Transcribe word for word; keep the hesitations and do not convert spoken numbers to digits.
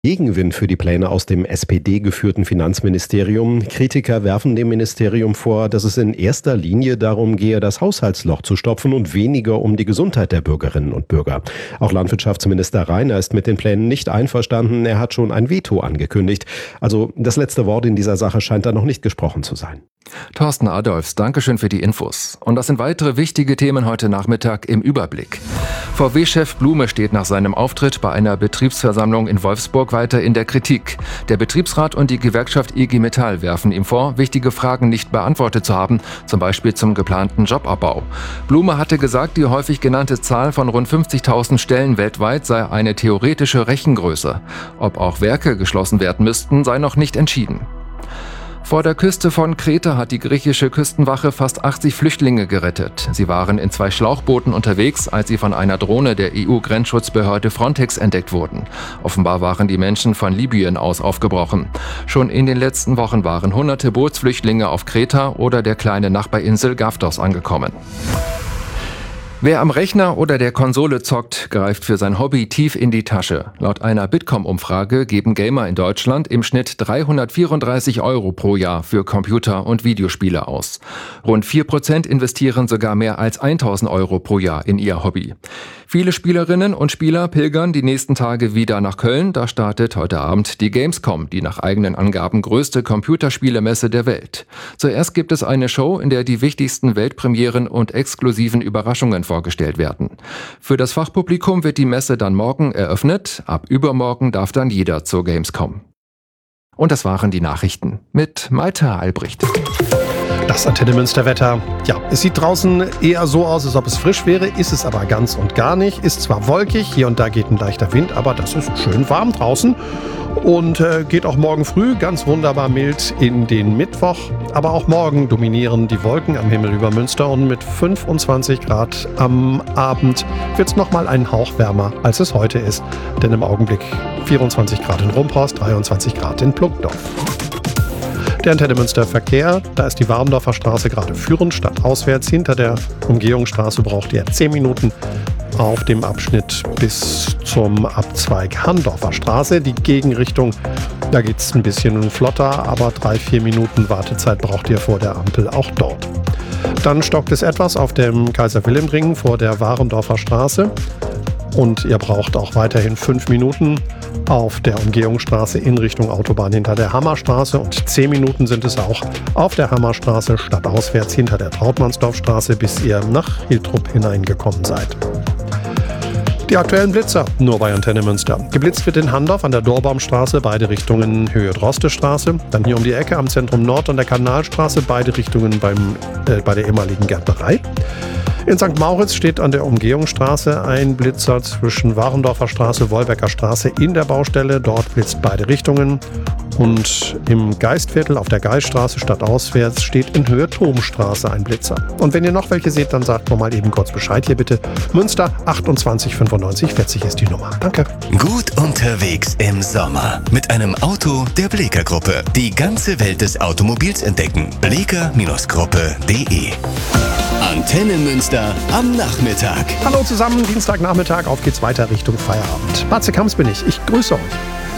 Gegenwind für die Pläne aus dem S P D-geführten Finanzministerium. Kritiker werfen dem Ministerium vor, dass es in erster Linie darum gehe, das Haushaltsloch zu stopfen und weniger um die Gesundheit der Bürgerinnen und Bürger. Auch Landwirtschaftsminister Reiner ist mit den Plänen nicht einverstanden. Er hat schon ein Veto angekündigt. Also das letzte Wort in dieser Sache scheint da noch nicht gesprochen zu sein. Thorsten Adolfs, Dankeschön für die Infos. Und das sind weitere wichtige Themen heute Nachmittag im Überblick. V W-Chef Blume steht nach seinem Auftritt bei einer Betriebsversammlung in Wolfsburg weiter in der Kritik. Der Betriebsrat und die Gewerkschaft I G Metall werfen ihm vor, wichtige Fragen nicht beantwortet zu haben, zum Beispiel zum geplanten Jobabbau. Blume hatte gesagt, die häufig genannte Zahl von rund fünfzigtausend Stellen weltweit sei eine theoretische Rechengröße. Ob auch Werke geschlossen werden müssten, sei noch nicht entschieden. Vor der Küste von Kreta hat die griechische Küstenwache fast achtzig Flüchtlinge gerettet. Sie waren in zwei Schlauchbooten unterwegs, als sie von einer Drohne der E U-Grenzschutzbehörde Frontex entdeckt wurden. Offenbar waren die Menschen von Libyen aus aufgebrochen. Schon in den letzten Wochen waren hunderte Bootsflüchtlinge auf Kreta oder der kleinen Nachbarinsel Gavdos angekommen. Wer am Rechner oder der Konsole zockt, greift für sein Hobby tief in die Tasche. Laut einer Bitkom-Umfrage geben Gamer in Deutschland im Schnitt dreihundertvierunddreißig Euro pro Jahr für Computer- und Videospiele aus. Rund vier Prozent investieren sogar mehr als tausend Euro pro Jahr in ihr Hobby. Viele Spielerinnen und Spieler pilgern die nächsten Tage wieder nach Köln. Da startet heute Abend die Gamescom, die nach eigenen Angaben größte Computerspielemesse der Welt. Zuerst gibt es eine Show, in der die wichtigsten Weltpremieren und exklusiven Überraschungen vorgestellt werden. Für das Fachpublikum wird die Messe dann morgen eröffnet. Ab übermorgen darf dann jeder zur Gamescom. Und das waren die Nachrichten mit Malte Albrecht. Das Antenne Münster Wetter. Ja, es sieht draußen eher so aus, als ob es frisch wäre, ist es aber ganz und gar nicht. Ist zwar wolkig, hier und da geht ein leichter Wind, aber das ist schön warm draußen und äh, geht auch morgen früh ganz wunderbar mild in den Mittwoch. Aber auch morgen dominieren die Wolken am Himmel über Münster und mit fünfundzwanzig Grad am Abend wird es nochmal einen Hauch wärmer, als es heute ist. Denn im Augenblick vierundzwanzig Grad in Rumphorst, dreiundzwanzig Grad in Plunkdorf. Der Antenne Münster Verkehr, da ist die Warendorfer Straße gerade führend, stadtauswärts. Hinter der Umgehungsstraße braucht ihr zehn Minuten auf dem Abschnitt bis zum Abzweig Handorfer Straße. Die Gegenrichtung, da geht es ein bisschen flotter, aber drei, vier Minuten Wartezeit braucht ihr vor der Ampel auch dort. Dann stockt es etwas auf dem Kaiser-Wilhelm-Ring vor der Warendorfer Straße. Und ihr braucht auch weiterhin fünf Minuten auf der Umgehungsstraße in Richtung Autobahn hinter der Hammerstraße und zehn Minuten sind es auch auf der Hammerstraße stadtauswärts hinter der Trautmannsdorfstraße, bis ihr nach Hiltrup hineingekommen seid. Die aktuellen Blitzer nur bei Antenne Münster. Geblitzt wird in Handorf an der Dorbaumstraße, beide Richtungen Höhe Drostestraße. Dann hier um die Ecke am Zentrum Nord an der Kanalstraße, beide Richtungen beim, äh, bei der ehemaligen Gärtnerei. In Sankt Mauritz steht an der Umgehungsstraße ein Blitzer zwischen Warendorfer Straße, Wolbecker Straße in der Baustelle. Dort blitzt beide Richtungen. Und im Geistviertel auf der Geiststraße stadtauswärts steht in Höhe Turmstraße ein Blitzer. Und wenn ihr noch welche seht, dann sagt mal eben kurz Bescheid hier bitte. Münster achtundzwanzig fünfundneunzig vierzig ist die Nummer. Danke. Gut unterwegs im Sommer mit einem Auto der Bleeker Gruppe. Die ganze Welt des Automobils entdecken. bleeker Gruppe punkt de. Antenne Münster am Nachmittag. Hallo zusammen, Dienstagnachmittag, auf geht's weiter Richtung Feierabend. Matze Kamps bin ich, ich grüße euch.